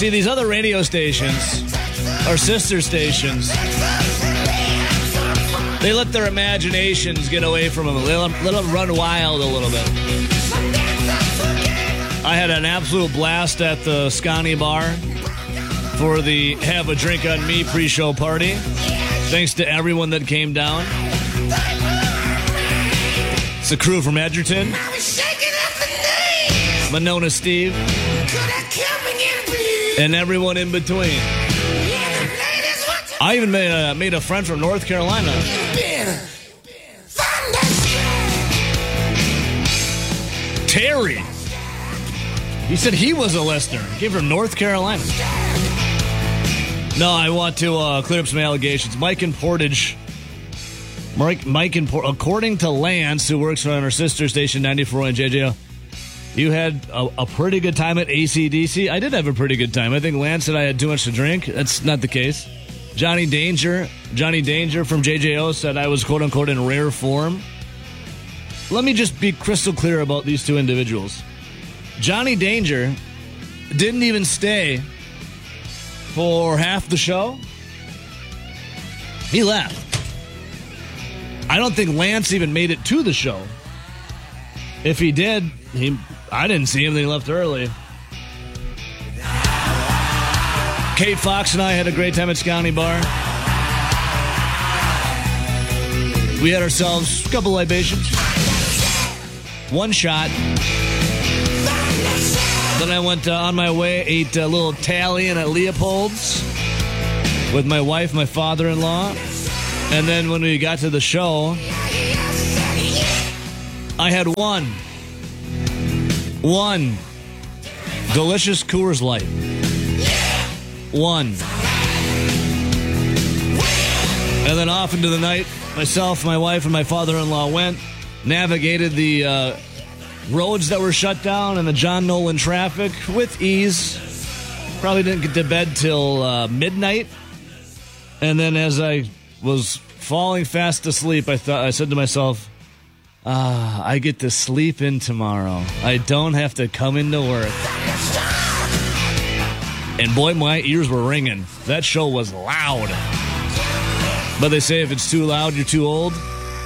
See, these other radio stations, our sister stations, they let their imaginations get away from them. They let them run wild a little bit. I had an absolute blast at the Scotty Bar for the Have a Drink on Me pre-show party. Thanks to everyone that came down. It's the crew from Edgerton. Monona Steve. And everyone in between. I even made a friend from North Carolina. Terry. He said he was a listener. He came from North Carolina. No, I want to clear up some allegations. Mike in Portage, according to Lance, who works on our sister station 94 in JJO, you had a pretty good time at AC/DC. I did have a pretty good time. I think Lance said I had too much to drink. That's not the case. Johnny Danger from JJO said I was quote-unquote in rare form. Let me just be crystal clear about these two individuals. Johnny Danger didn't even stay for half the show. He left. I don't think Lance even made it to the show. If he did, I didn't see him. He left early. Kate Fox and I had a great time at Scotty Bar. We had ourselves a couple libations. One shot. Then I went on my way, ate a little Italian at Leopold's with my wife, my father-in-law. And then when we got to the show, I had one delicious Coors Light. One. And then off into the night, myself, my wife, and my father-in-law went, navigated the roads that were shut down and the John Nolan traffic with ease. Probably didn't get to bed till midnight. And then as I was falling fast asleep, I said to myself, I get to sleep in tomorrow. I don't have to come into work. And boy, my ears were ringing. That show was loud. But they say if it's too loud, you're too old.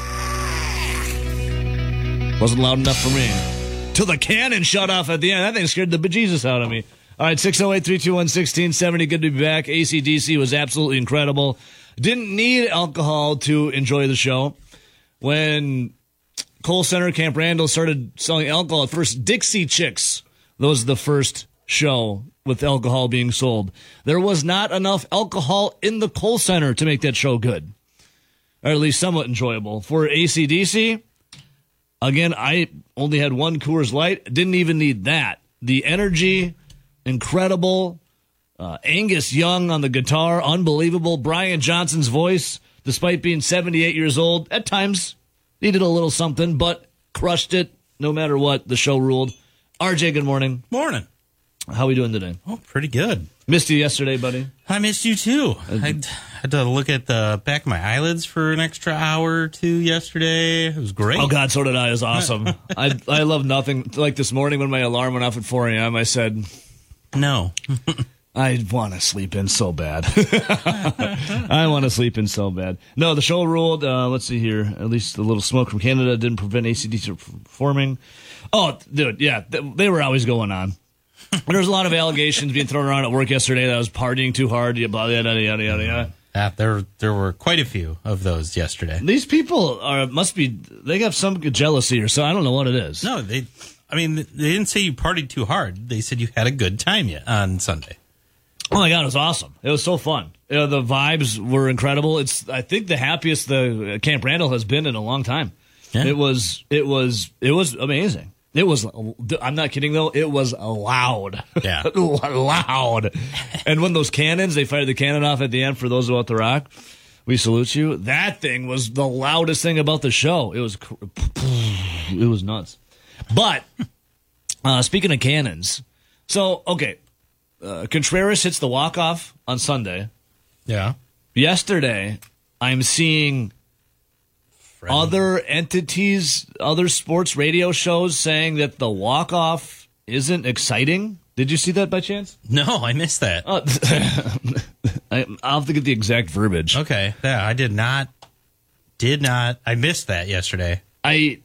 Wasn't loud enough for me. Till the cannon shut off at the end. That thing scared the bejesus out of me. All right, 608-321-1670. Good to be back. AC/DC was absolutely incredible. Didn't need alcohol to enjoy the show. When Cole Center Camp Randall started selling alcohol at first, Dixie Chicks, that was the first show with alcohol being sold. There was not enough alcohol in the Cole Center to make that show good. Or at least somewhat enjoyable. For AC/DC, again, I only had one Coors Light. Didn't even need that. The energy, incredible. Angus Young on the guitar, unbelievable. Brian Johnson's voice, despite being 78 years old, at times needed a little something, but crushed it no matter what. The show ruled. RJ, good morning. Morning. How are we doing today? Oh, pretty good. Missed you yesterday, buddy. I missed you, too. I had to look at the back of my eyelids for an extra hour or two yesterday. It was great. Oh, God, so did I. It was awesome. I love nothing. Like this morning when my alarm went off at 4 a.m., I said, no. I want to sleep in so bad. I want to sleep in so bad. No, the show ruled. Let's see here. At least the little smoke from Canada didn't prevent AC/DC from performing. Oh, dude, yeah. They were always going on. There was a lot of allegations being thrown around at work yesterday that I was partying too hard. Yada, yada, yada, yada. There were quite a few of those yesterday. These people they have some jealousy or so. I don't know what it is. No, they didn't say you partied too hard. They said you had a good time on Sunday. Oh my God, it was awesome. It was so fun. The vibes were incredible. It's, I think, the happiest the Camp Randall has been in a long time. Yeah. It was amazing. It was, I'm not kidding though, it was loud. Yeah. Loud. And when those cannons, they fired the cannon off at the end for those about the rock. We salute you. That thing was the loudest thing about the show. It was nuts. But, speaking of cannons, so, okay. Contreras hits the walk-off on Sunday. Yeah. Yesterday, I'm seeing other entities, other sports radio shows saying that the walk-off isn't exciting. Did you see that by chance? No, I missed that. I'll have to get the exact verbiage. Okay. Yeah, I did not. I missed that yesterday. I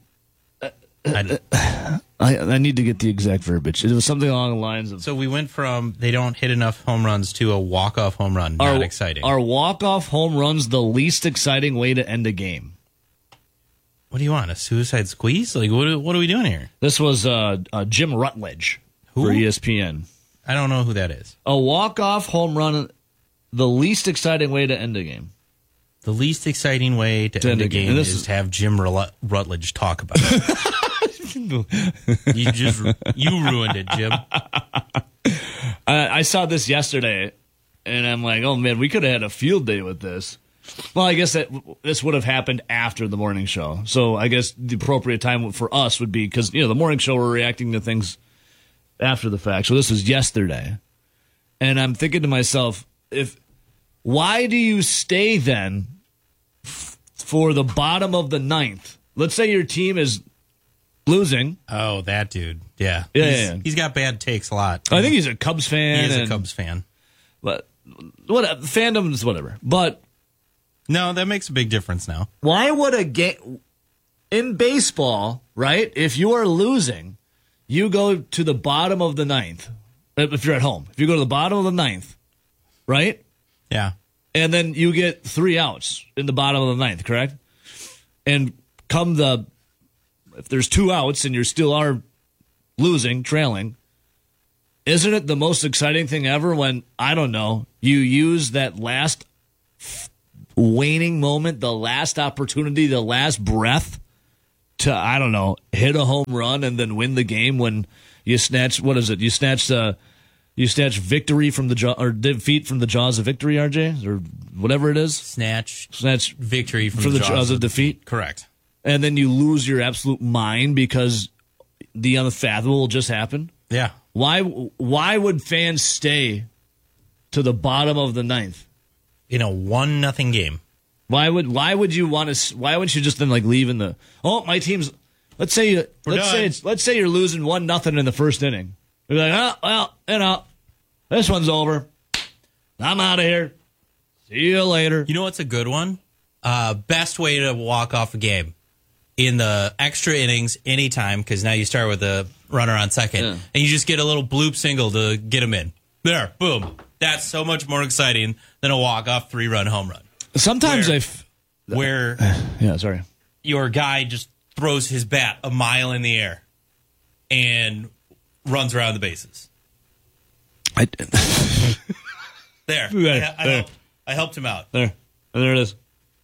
need to get the exact verbiage. It was something along the lines of... So we went from they don't hit enough home runs to a walk-off home run. Not exciting. Are walk-off home runs the least exciting way to end a game? What do you want? A suicide squeeze? Like, what are we doing here? This was Jim Rutledge for ESPN. I don't know who that is. A walk-off home run, the least exciting way to end a game. The least exciting way to end a game is to have Jim Rutledge talk about it. You ruined it, Jim. I saw this yesterday, and I'm like, oh, man, we could have had a field day with this. Well, I guess this would have happened after the morning show. So I guess the appropriate time for us would be because, the morning show, we're reacting to things after the fact. So this was yesterday. And I'm thinking to myself, why do you stay then for the bottom of the ninth? Let's say your team is losing. Oh, that dude. Yeah. Yeah. He's got bad takes a lot. I think he's a Cubs fan. He is a Cubs fan. But fandom's whatever. But no, that makes a big difference now. why would a game in baseball, right? If you are losing, you go to the bottom of the ninth. If you're at home, if you go to the bottom of the ninth, right? Yeah. And then you get 3 outs in the bottom of the ninth, correct? And if there's 2 outs and you still are losing, trailing, isn't it the most exciting thing ever when, I don't know, you use that last waning moment, the last opportunity, the last breath to, I don't know, hit a home run and then win the game when you snatch, what is it? You snatch victory from the jaw, or defeat from the jaws of victory, RJ, or whatever it is. Snatch victory from the jaws of defeat. Correct. And then you lose your absolute mind because the unfathomable just happened. Yeah. Why would fans stay to the bottom of the ninth in a 1-0 game? Why would you want to? Why wouldn't you just then leave in the? Oh, my team's. Let's say you're losing 1-0 in the first inning. You're like, oh well, this one's over. I'm out of here. See you later. You know what's a good one? Best way to walk off a game in the extra innings, anytime, because now you start with a runner on second, and you just get a little bloop single to get him in. There, boom. That's so much more exciting than a walk-off 3-run home run. Sometimes where your guy just throws his bat a mile in the air and runs around the bases. There. I helped him out. There it is.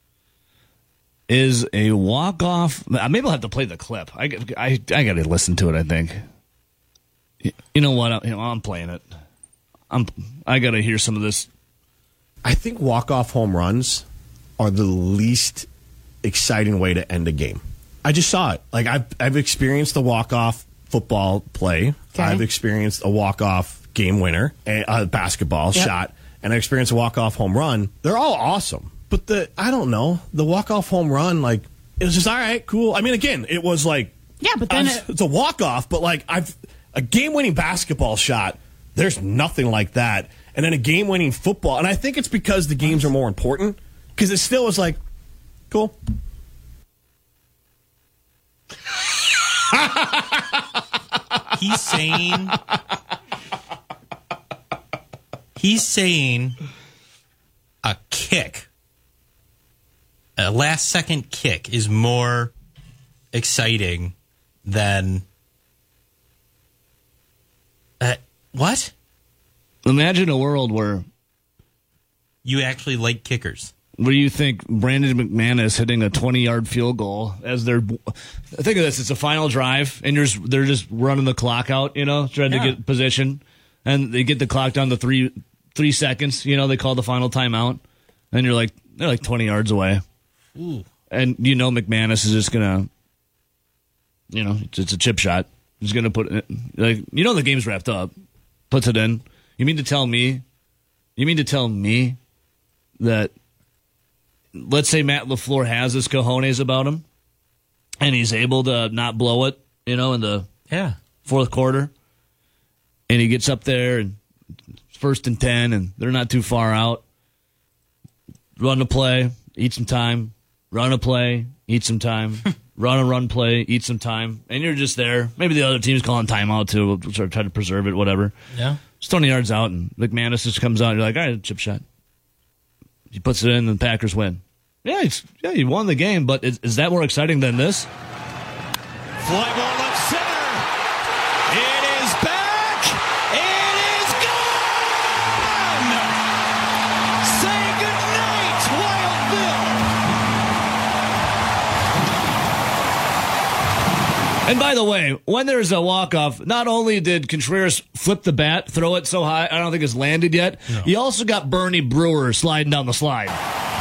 Is a walk-off... Maybe I'll have to play the clip. I got to listen to it, I think. You know what? I'm playing it. I got to hear some of this. I think walk-off home runs are the least exciting way to end a game. I just saw it. I've experienced a walk-off football play. Okay. I've experienced a walk-off game winner, a basketball shot, and I experienced a walk-off home run. They're all awesome. But the walk-off home run, it was just, all right, cool. I mean, again, it was but then it's a walk-off, but a game-winning basketball shot, there's nothing like that. And then a game-winning football, and I think it's because the games are more important, because it still was cool. He's saying a kick, a last-second kick, is more exciting than what? Imagine a world where you actually like kickers. What do you think? Brandon McManus hitting a 20-yard field goal as they're. Think of this: it's a final drive, and they're just running the clock out, trying to get position, and they get the clock down to 3 seconds. They call the final timeout, and they're 20 yards away. Ooh. And McManus is just gonna, it's a chip shot. He's gonna put it, the game's wrapped up, puts it in. You mean to tell me that, let's say Matt LaFleur has his cojones about him, and he's able to not blow it, in the fourth quarter, And he gets up there and first and 10, and they're not too far out. Run a play, eat some time. Run a play, eat some time. Run play, eat some time. And you're just there. Maybe the other team's calling timeout too. We'll sort of try to preserve it, whatever. Yeah. It's 20 yards out, and McManus just comes out, and you're like, all right, chip shot. He puts it in, and the Packers win. Yeah, he won the game, but is that more exciting than this? Fly ball left center. It is back. It is gone. Say goodnight, Wildville. And by the way, when there's a walk-off, not only did Contreras flip the bat, throw it so high, I don't think it's landed yet, he also got Bernie Brewer sliding down the slide.